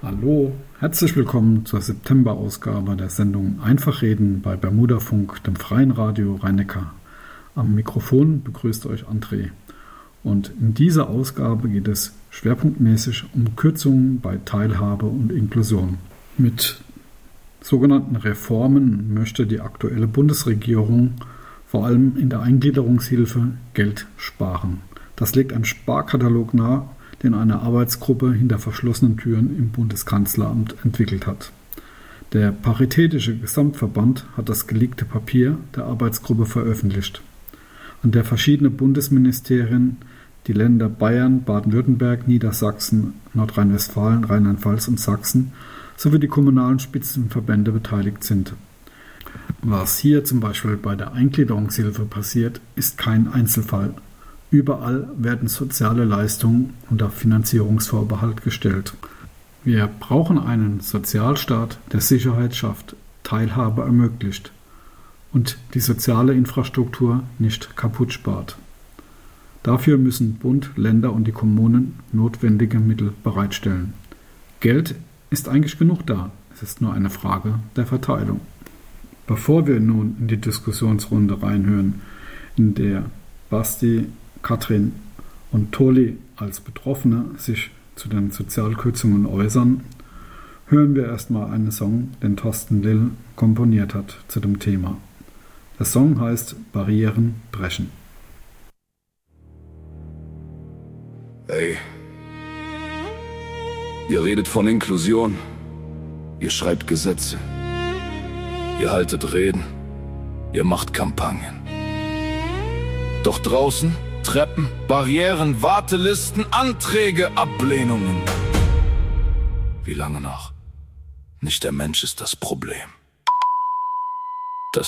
Hallo, herzlich willkommen zur September-Ausgabe der Sendung Einfach reden bei Bermudafunk, dem freien Radio Rhein-Neckar. Am Mikrofon begrüßt euch André. Und in dieser Ausgabe geht es schwerpunktmäßig um Kürzungen bei Teilhabe und Inklusion. Mit sogenannten Reformen möchte die aktuelle Bundesregierung vor allem in der Eingliederungshilfe Geld sparen. Das legt ein Sparkatalog nahe, den eine Arbeitsgruppe hinter verschlossenen Türen im Bundeskanzleramt entwickelt hat. Der Paritätische Gesamtverband hat das geleakte Papier der Arbeitsgruppe veröffentlicht, an der verschiedene Bundesministerien, die Länder Bayern, Baden-Württemberg, Niedersachsen, Nordrhein-Westfalen, Rheinland-Pfalz und Sachsen sowie die kommunalen Spitzenverbände beteiligt sind. Was hier zum Beispiel bei der Eingliederungshilfe passiert, ist kein Einzelfall. Überall werden soziale Leistungen unter Finanzierungsvorbehalt gestellt. Wir brauchen einen Sozialstaat, der Sicherheit schafft, Teilhabe ermöglicht und die soziale Infrastruktur nicht kaputt spart. Dafür müssen Bund, Länder und die Kommunen notwendige Mittel bereitstellen. Geld ist eigentlich genug da, es ist nur eine Frage der Verteilung. Bevor wir nun in die Diskussionsrunde reinhören, in der Basti, Katrin und Toli als Betroffene sich zu den Sozialkürzungen äußern, hören wir erstmal einen Song, den Thorsten Lill komponiert hat zu dem Thema. Der Song heißt Barrieren brechen. Ey, ihr redet von Inklusion, ihr schreibt Gesetze, ihr haltet Reden, ihr macht Kampagnen. Doch draußen Treppen, Barrieren, Wartelisten, Anträge, Ablehnungen. Wie lange noch? Nicht der Mensch ist das Problem.